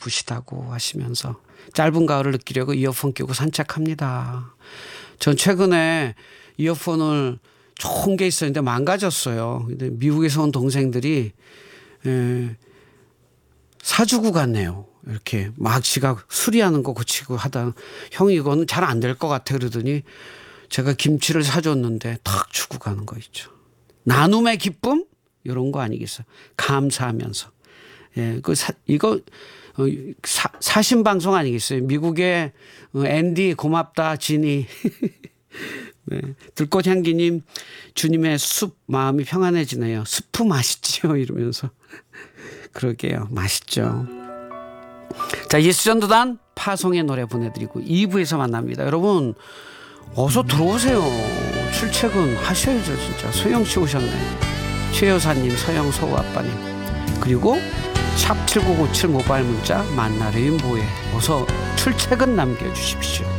예쁘시다고 하시면서 짧은 가을을 느끼려고 이어폰 끼고 산책합니다. 전 최근에 이어폰을 좋은 게 있었는데 망가졌어요. 근데 미국에서 온 동생들이 사주고 갔네요. 이렇게 막 지가 수리하는 거 고치고 하다 형 이거는 잘 안 될 것 같아 그러더니 제가 김치를 사줬는데 탁 주고 가는 거 있죠. 나눔의 기쁨 이런 거 아니겠어요. 감사하면서. 예, 이거 사신 방송 아니겠어요. 미국의 앤디 고맙다 지니. 네. 들꽃향기님 주님의 숲 마음이 평안해지네요. 숲 맛있지요 이러면서. 그러게요. 맛있죠. 자, 예수전도단 파송의 노래 보내드리고 2부에서 만납니다. 여러분 어서 들어오세요. 출첵은 하셔야죠. 진짜 소영씨 오셨네. 최 여사님, 서영소 아빠님, 그리고 샵 7997 모바일 문자 만나래인 뭐해 어서 출첵은 남겨주십시오.